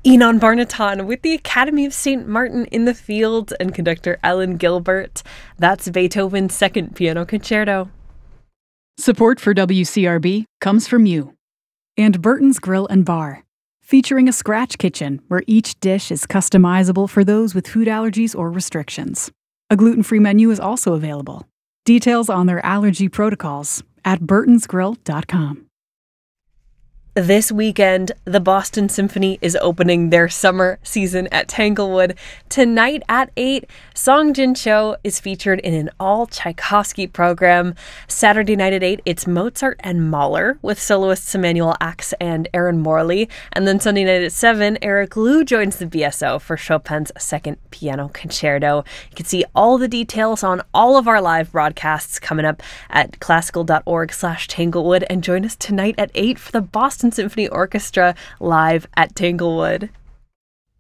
Enon Barnaton with the Academy of St. Martin in the field and conductor Ellen Gilbert. That's Beethoven's Second Piano Concerto. Support for WCRB comes from you. And Burton's Grill and Bar, featuring a scratch kitchen where each dish is customizable for those with food allergies or restrictions. A gluten-free menu is also available. Details on their allergy protocols at burtonsgrill.com. This weekend, the Boston Symphony is opening their summer season at Tanglewood. Tonight at 8, Song Jin Cho is featured in an all-Tchaikovsky program. Saturday night at 8, it's Mozart and Mahler with soloists Emmanuel Ax and Aaron Morley. And then Sunday night at 7, Eric Liu joins the BSO for Chopin's Second Piano Concerto. You can see all the details on all of our live broadcasts coming up at classical.org/Tanglewood, and join us tonight at 8 for the Boston Symphony Orchestra live at Tanglewood.